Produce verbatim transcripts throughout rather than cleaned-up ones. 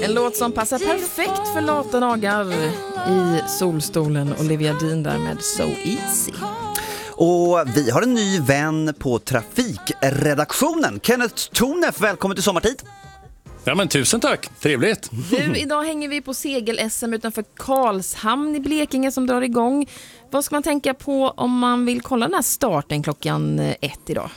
En låt som passar perfekt för lata dagar i solstolen. Olivia Dean där med So Easy. Och vi har en ny vän på trafikredaktionen. Kenneth Tonef, välkommen till Sommartid. Ja men tusen tack, trevligt. Du, idag hänger vi på segel-S M utanför Karlshamn i Blekinge som drar igång. Vad ska man tänka på om man vill kolla den här starten klockan ett idag?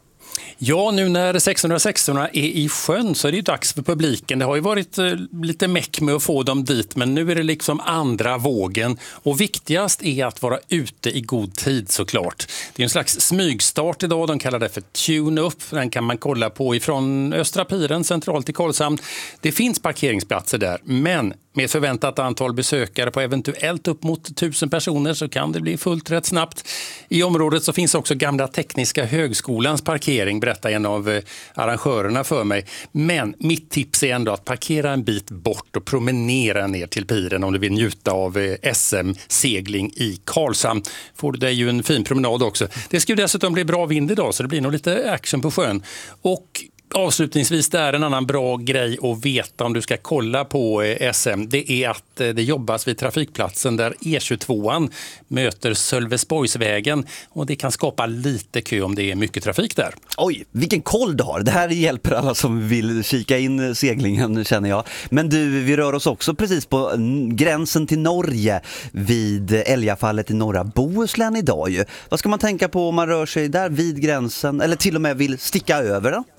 Ja, nu när sexhundrasexton är i sjön så är det ju dags för publiken. Det har ju varit eh, lite meck med att få dem dit, men nu är det liksom andra vågen. Och viktigast är att vara ute i god tid såklart. Det är en slags smygstart idag, de kallar det för tune-up. Den kan man kolla på ifrån Östra Piren centralt till Karlshamn. Det finns parkeringsplatser där, men med förväntat antal besökare på eventuellt upp mot tusen personer så kan det bli fullt rätt snabbt. I området så finns också gamla Tekniska högskolans parkering, berättar en av arrangörerna för mig. Men mitt tips är ändå att parkera en bit bort och promenera ner till piren om du vill njuta av S M-segling i Karlshamn. Får du dig ju en fin promenad också. Det ska ju dessutom bli bra vind idag så det blir nog lite action på sjön. Och avslutningsvis, det är en annan bra grej att veta om du ska kolla på S M. Det är att det jobbas vid trafikplatsen där E tjugotvåan möter Sölvesborgsvägen och det kan skapa lite kö om det är mycket trafik där. Oj, vilken koll du har. Det här hjälper alla som vill kika in seglingen, känner jag. Men du, vi rör oss också precis på gränsen till Norge vid Älgafallet i norra Bohuslän idag ju. Vad ska man tänka på om man rör sig där vid gränsen eller till och med vill sticka över då?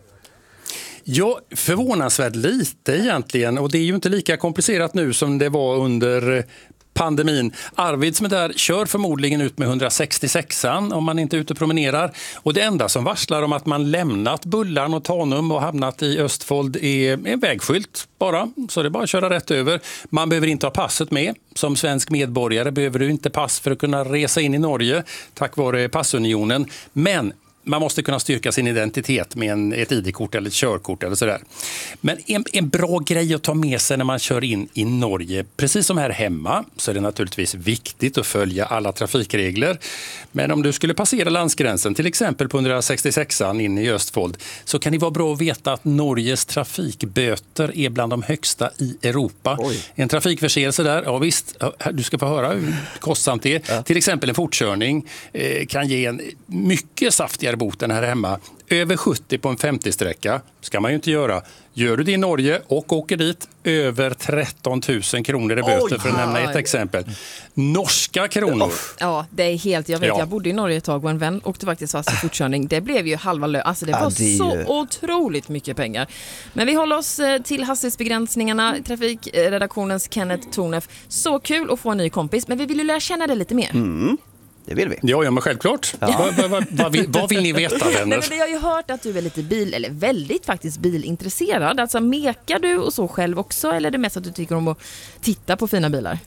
Ja, förvånansvärt lite egentligen, och det är ju inte lika komplicerat nu som det var under pandemin. Arvid som är där kör förmodligen ut med hundrasextiosexan om man inte är ute och promenerar. Och det enda som varslar om att man lämnat Bullarn och Tanum och hamnat i Östfold är en vägskylt bara. Så det är bara att köra rätt över. Man behöver inte ha passet med. Som svensk medborgare behöver du inte pass för att kunna resa in i Norge tack vare passunionen. Men man måste kunna styrka sin identitet med en, ett I D-kort eller ett körkort eller sådär. Men en, en bra grej att ta med sig när man kör in i Norge, precis som här hemma, så är det naturligtvis viktigt att följa alla trafikregler. Men om du skulle passera landsgränsen, till exempel på hundrasextiosexan in i Östfold, så kan det vara bra att veta att Norges trafikböter är bland de högsta i Europa. Oj. En trafikförseelse där, ja visst, du ska få höra hur kostsamt det är. Ja. Till exempel en fortkörning eh, kan ge en mycket saftigare boten här hemma. Över sjuttio på en femtio-sträcka ska man ju inte göra. Gör du det i Norge och åker dit, över tretton tusen kronor i böter. Oj, för att nämna ett exempel. Norska kronor. Ja, det är helt, jag vet, ja. jag bodde i Norge ett tag och en vän åkte faktiskt fast i fortkörning. Det blev ju halva lön. Alltså det var ja, det så ju... otroligt mycket pengar. Men vi håller oss till hastighetsbegränsningarna. Trafikredaktionens Kenneth Tonef. Så kul att få en ny kompis, men vi vill ju lära känna det lite mer. Mm. Det vill vi. Ja, ja men självklart. Ja. Vad, vad, vad, vad, vill, vad vill ni veta, vänner? Nej, men vi har ju hört att du är lite bil, eller väldigt faktiskt bilintresserad. Alltså mekar du och så själv också, eller är det mest att du tycker om att titta på fina bilar?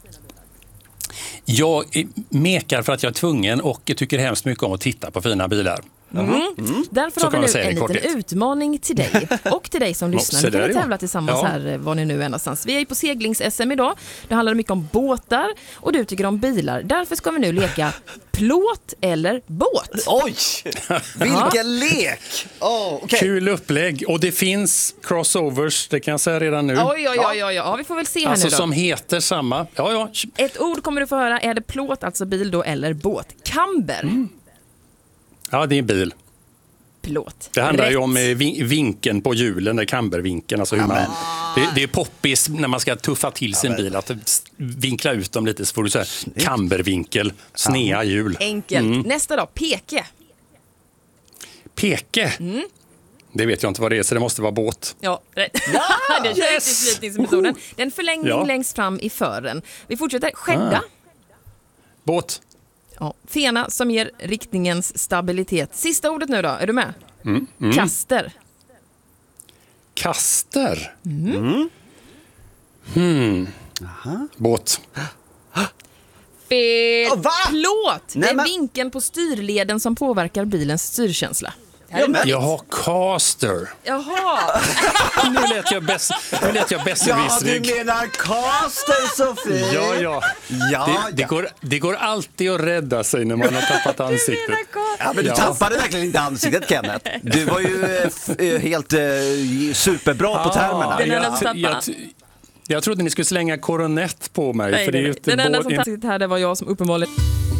Jag mekar för att jag är tvungen och tycker hemskt mycket om att titta på fina bilar. Mm. Mm. Därför så har vi nu en liten utmaning till dig och till dig som lyssnar. Vi kan vi tävla tillsammans ja. här var ni nu är någonstans. Vi är på seglings-S M idag. Det handlar mycket om båtar och du tycker om bilar. Därför ska vi nu leka plåt eller båt. Oj, vilken lek! Oh, okay. Kul upplägg. Och det finns crossovers, det kan jag säga redan nu. Oj, oj, oj, oj, oj. Ja, vi får väl se här alltså nu då. Som heter samma. Ja, ja. Ett ord kommer du få höra. Är det plåt, alltså bil då, eller båt? Camber. Mm. Ja, det är en bil. Plåt. Det handlar Rätt. ju om vinkeln på hjulen, där cambervinkeln. Alltså hur man, det, det är poppis när man ska tuffa till sin bil, att vinkla ut dem lite så får du säga cambervinkel, snea hjul. Enkelt. Mm. Nästa då, peke. Peke? Mm. Det vet jag inte vad det är, så det måste vara båt. Ja, rätt. Ja, det är yes! Utflytningsmetoden. Det är en förlängning ja. längst fram i fören. Vi fortsätter. Skädda. Ah. Båt. Ja, fena som ger riktningens stabilitet. Sista ordet nu då, är du med? Mm, mm. Kaster. Kaster? Mm. Mm. Hmm. Aha. Båt. Fel. Oh, plåt. Nej, det är men... vinkeln på styrleden som påverkar bilens styrkänsla. Jag har caster. Jaha. Nu lät jag bäst. Nu lät jag bäst. Ja, du menar caster, Sofie. Ja, ja. ja det, det, går, det går alltid att rädda sig när man har tappat ansiktet. Ja, men du ja. tappade verkligen inte ansiktet, Kenneth. Du var ju f- helt uh, superbra ja, på termerna. Den jag, jag, Jag trodde ni skulle slänga koronett på mig. Nej, för det är nej, ju nej. Den enda som tackade här det var jag som uppenbarligen...